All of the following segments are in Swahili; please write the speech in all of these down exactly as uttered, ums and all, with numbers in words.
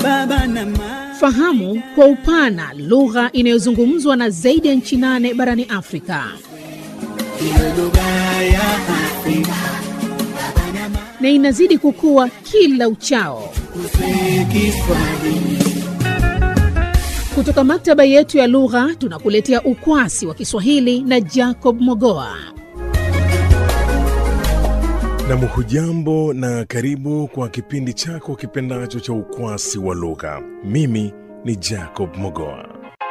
baba na mama. Fahamu kwa upana lugha inayozungumzwa na zaidi ya nchi nane barani Afrika. Iwe lugha ya Afrika. Na inazidi kukua kila uchao. Kusema Kiswahili. Kutoka maktaba yetu ya lugha tunakuletea ukwasi wa Kiswahili na Jacob Mogoa. Na mhujambo na karibu kwa kipindi chako kipendacho cha ukwasi wa lugha. Mimi ni Jacob Mogoa.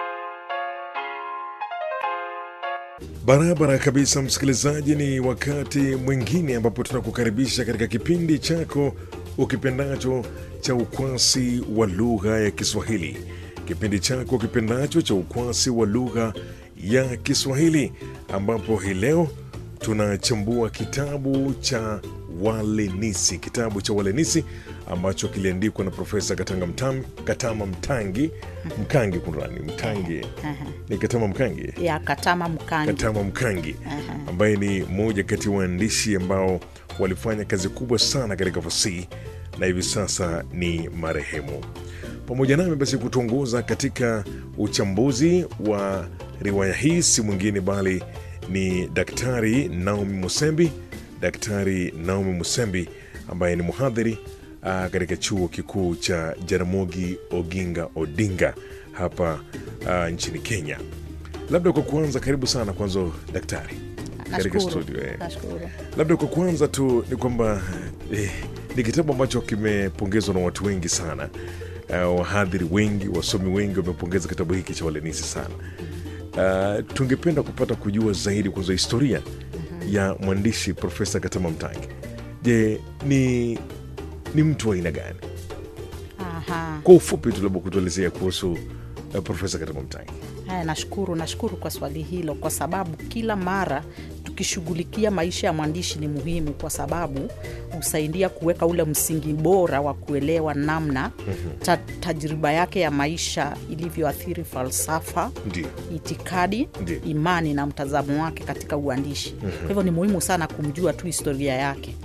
Barabara kabisa msikilizaji, ni wakati mwingine ambapo tunakukaribisha katika kipindi chako ukipendacho cha ukwasi wa lugha ya Kiswahili. Kipindi chako kipendacho cha ukwasi wa lugha ya Kiswahili, ambapo hii leo tunachambua kitabu cha Walenisi, kitabu cha Walenisi ambacho kiliandikwa na Profesa Katanga Mtam, Katama Mtangi, Mkangi kunrani, Mtangi. Ni Katama Mkangi? Ya, Katama Mkangi. Katama Mkangi, ambaye ni mmoja kati ya waandishi ambao walifanya kazi kubwa sana katika fasihi na hivi sasa ni marehemu. Pamoja nami basi kutuongoza katika uchambuzi wa riwaya hii si mwingine bali ni Daktari Naomi Musembi. Daktari Naomi Musembi ambaye ni mhadhiri uh, katika chuo kikuu cha Jaramogi Oginga Odinga hapa uh, nchini Kenya. Labda kwa kuanza, karibu sana kwanza daktari katika studio. Eh. Labda kwa kuanza tu ni kwamba eh, ni kitabu ambacho kimepongezwa na watu wengi sana. Uh, wahadhiri wengi, wasomi wengi wamepongeza kitabu hiki cha Walenisi sana. Uh, tungependa kupata kujua zaidi kwanza historia uh-huh. ya mwandishi Profesa Katama Mtangi. Je, ni ni mtu wa aina gani? Aha. Kwa ufupi tu labda kutuelezea kuhusu uh, Profesa Katama Mtangi. Haya, nashukuru, nashukuru kwa swali hilo, kwa sababu kila mara tukishughulikia maisha ya mwandishi ni muhimu, kwa sababu husaidia kuweka ule msingi bora wa kuelewa namna ta, tajriba yake ya maisha ilivyoathiri falsafa, Ndiyo. itikadi, Ndiyo. imani na mtazamo wake katika uandishi. Kwa hivyo ni muhimu sana kumjua tu historia yake.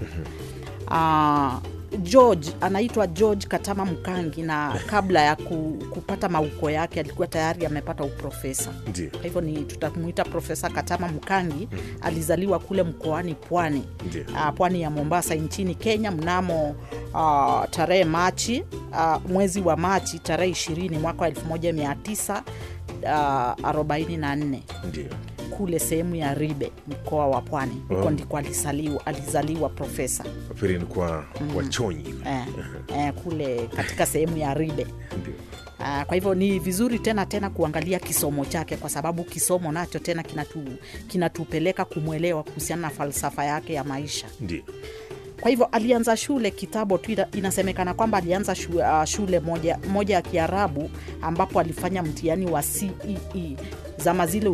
Ah, George, anaitwa George Katama Mkangi, na kabla ya ku, kupata mauko yake alikuwa tayari amepata uprofesa. Ndiyo. Kwa hivyo ni tutamuita Profesa Katama Mkangi. Mm. Alizaliwa kule mkoani Pwani, uh, Pwani ya Mombasa nchini Kenya mnamo uh, tarehe Machi, uh, mwezi wa Machi tarehe ishirini mwaka elfu moja mia tisa arobaini na nne. Ndiyo. Kule sehemu ya Ribe, mkoa wa Pwani. Huko oh. ndiko alizaliwa, alizaliwa profesa. Afirini kwa mm. Wachonyi. Eh, eh, kule katika sehemu ya Ribe. Ndiyo. Uh, kwa hivyo ni vizuri tena tena kuangalia kisomo chake, kwa sababu kisomo nacho tena kinatu kinatupeleka kumwelewa kuhusiana na falsafa yake ya maisha. Ndiyo. Kwa hivyo alianza shule kitambo tu, inasemekana kwamba alianza shule, uh, shule moja moja ya Kiarabu ambapo alifanya mtihani wa C E E zama zile